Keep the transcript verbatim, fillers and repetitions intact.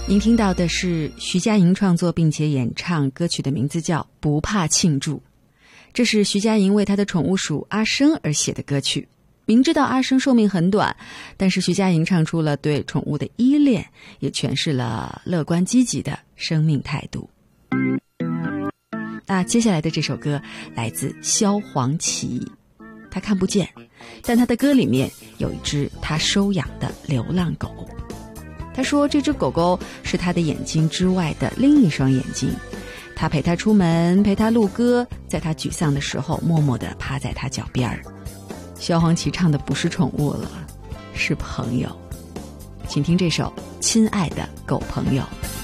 您听到的是徐佳莹创作并且演唱歌曲的名字叫《不怕庆祝》，这是徐佳莹为她的宠物鼠阿生而写的歌曲。明知道阿生寿命很短，但是徐佳莹唱出了对宠物的依恋，也诠释了乐观积极的生命态度。那接下来的这首歌来自萧煌奇，他看不见，但他的歌里面有一只他收养的流浪狗。他说这只狗狗是他的眼睛之外的另一双眼睛，他陪他出门，陪他录歌，在他沮丧的时候默默地趴在他脚边儿。萧煌奇唱的不是宠物了，是朋友。请听这首《亲爱的狗朋友》。